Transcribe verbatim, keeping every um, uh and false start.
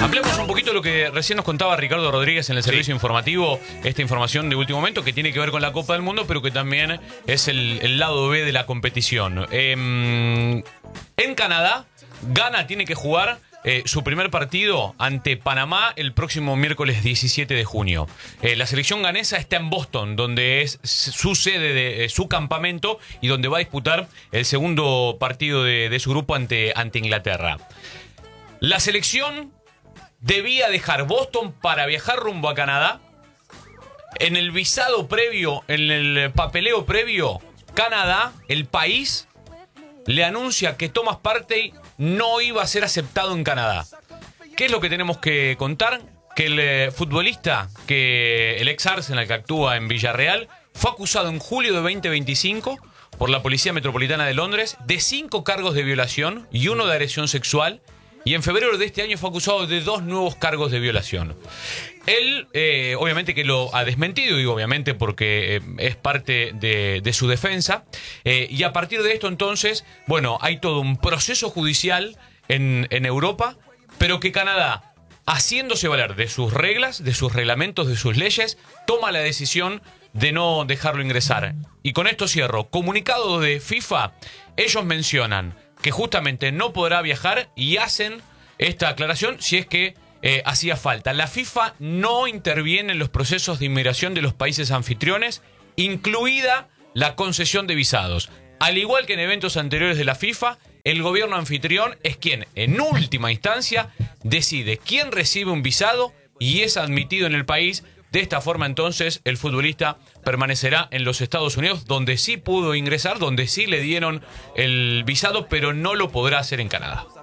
Ampliamos un poquito lo que recién nos contaba Ricardo Rodríguez en el servicio sí. informativo, esta información de último momento que tiene que ver con la Copa del Mundo, pero que también es el, el lado B de la competición. Eh, en Canadá, Ghana tiene que jugar eh, su primer partido ante Panamá el próximo miércoles diecisiete de junio. Eh, la selección ganesa está en Boston, donde es su sede, de, eh, su campamento, y donde va a disputar el segundo partido de, de su grupo ante, ante Inglaterra. La selección debía dejar Boston para viajar rumbo a Canadá. En el visado previo, en el papeleo previo, Canadá, el país, le anuncia que Thomas Partey no iba a ser aceptado en Canadá. ¿Qué es lo que tenemos que contar? Que el eh, futbolista, que el ex Arsenal que actúa en Villarreal, fue acusado en julio de veinte veinticinco por la Policía Metropolitana de Londres de cinco cargos de violación y uno de agresión sexual. Y en febrero de este año fue acusado de dos nuevos cargos de violación. Él, eh, obviamente que lo ha desmentido, y obviamente porque eh, es parte de, de su defensa. Eh, y a partir de esto, entonces, bueno, hay todo un proceso judicial en, en Europa, pero que Canadá, haciéndose valer de sus reglas, de sus reglamentos, de sus leyes, toma la decisión de no dejarlo ingresar. Y con esto cierro. Comunicado de FIFA, ellos mencionan que justamente no podrá viajar y hacen esta aclaración si es que eh, hacía falta. La FIFA no interviene en los procesos de inmigración de los países anfitriones, incluida la concesión de visados. Al igual que en eventos anteriores de la FIFA, el gobierno anfitrión es quien, en última instancia, decide quién recibe un visado y es admitido en el país. De esta forma, entonces, el futbolista permanecerá en los Estados Unidos, donde sí pudo ingresar, donde sí le dieron el visado, pero no lo podrá hacer en Canadá.